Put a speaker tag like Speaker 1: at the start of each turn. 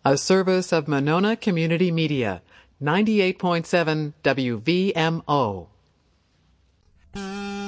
Speaker 1: A service of Monona Community Media, 98.7 WVMO.